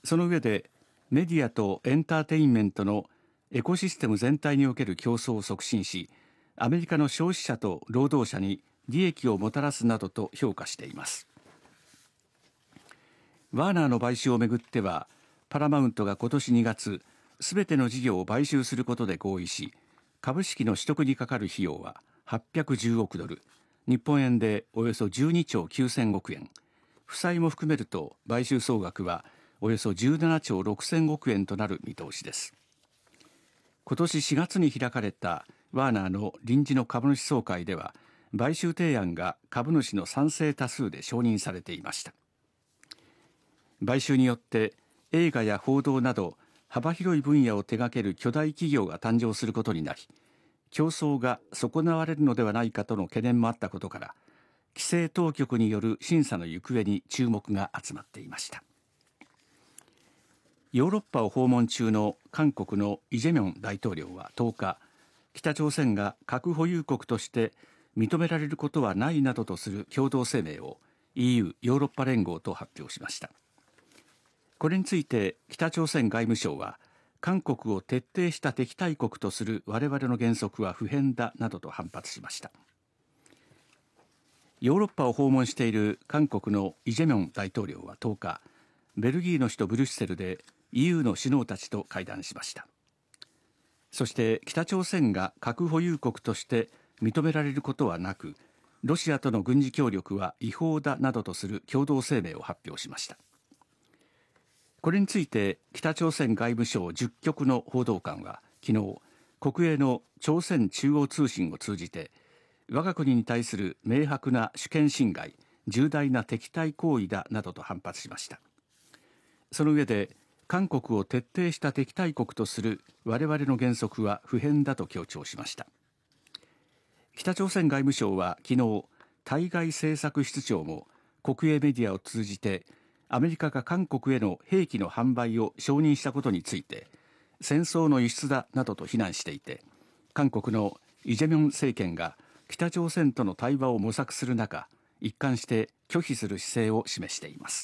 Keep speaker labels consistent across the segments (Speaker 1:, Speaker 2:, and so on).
Speaker 1: その上で、メディアとエンターテインメントのエコシステム全体における競争を促進し、アメリカの消費者と労働者に利益をもたらすなどと評価しています。ワーナーの買収をめぐっては、パラマウントが今年2月、すべての事業を買収することで合意し、株式の取得にかかる費用は810億ドル、日本円でおよそ12兆9000億円、負債も含めると買収総額はおよそ17兆6000億円となる見通しです。今年4月に開かれたワーナーの臨時の株主総会では、買収提案が株主の賛成多数で承認されていました。買収によって映画や報道など幅広い分野を手掛ける巨大企業が誕生することになり、競争が損なわれるのではないかとの懸念もあったことから、規制当局による審査の行方に注目が集まっていました。ヨーロッパを訪問中の韓国のイ・ジェミョン大統領は10日、北朝鮮が核保有国として認められることはないなどとする共同声明を EU ヨーロッパ連合と発表しました。これについて北朝鮮外務省は、韓国を徹底した敵対国とする我々の原則は不変だなどと反発しました。ヨーロッパを訪問している韓国のイ・ジェミョン大統領は10日、ベルギーの首都ブリュッセルで EU の首脳たちと会談しました。そして北朝鮮が核保有国として認められることはなく、ロシアとの軍事協力は違法だなどとする共同声明を発表しました。これについて北朝鮮外務省10局の報道官は昨日、国営の朝鮮中央通信を通じて、我が国に対する明白な主権侵害、重大な敵対行為だなどと反発しました。その上で、韓国を徹底した敵対国とする我々の原則は不変だと強調しました。北朝鮮外務省は昨日、対外政策室長も国営メディアを通じて、アメリカが韓国への兵器の販売を承認したことについて、戦争の輸出だなどと非難していて、韓国のイ・ジェミョン政権が北朝鮮との対話を模索する中、一貫して拒否する姿勢を示しています。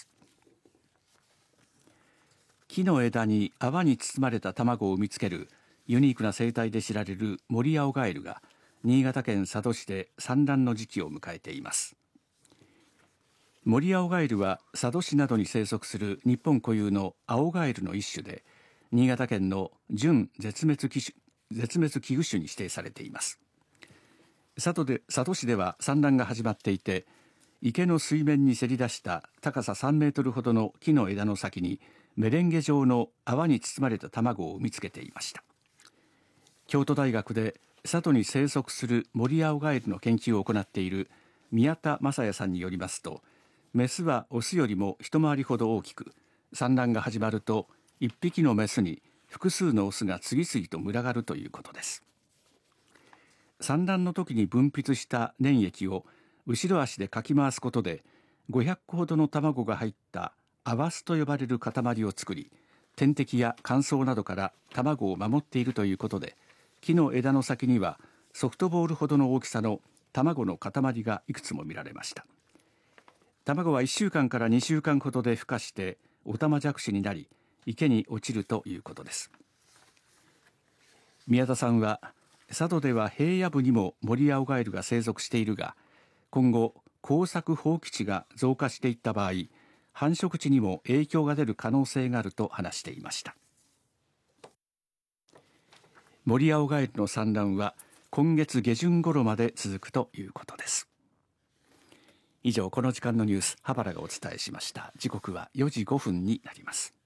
Speaker 1: 木の枝に泡に包まれた卵を産みつけるユニークな生態で知られるモリアオガエルが、新潟県佐渡市で産卵の時期を迎えています。モリアオガエルは佐渡市などに生息する日本固有のアオガエルの一種で、新潟県の準絶滅危惧種に指定されています。佐渡市では産卵が始まっていて、池の水面にせり出した高さ3メートルほどの木の枝の先にメレンゲ状の泡に包まれた卵を産みつけていました。京都大学で佐渡に生息するモリアオガエルの研究を行っている宮田正也さんによりますと、メスはオスよりも一回りほど大きく、産卵が始まると1匹のメスに複数のオスが次々と群がるということです。産卵の時に分泌した粘液を後ろ足でかき回すことで、500個ほどの卵が入ったアワスと呼ばれる塊を作り、天敵や乾燥などから卵を守っているということで、木の枝の先にはソフトボールほどの大きさの卵の塊がいくつも見られました。卵は1週間から2週間ほどで孵化してオタマジャクシになり、池に落ちるということです。宮田さんは、佐渡では平野部にもモリアオガエルが生息しているが、今後耕作放棄地が増加していった場合、繁殖地にも影響が出る可能性があると話していました。モリアオガエルの産卵は今月下旬頃まで続くということです。以上、この時間のニュース、羽原がお伝えしました。時刻は4時5分になります。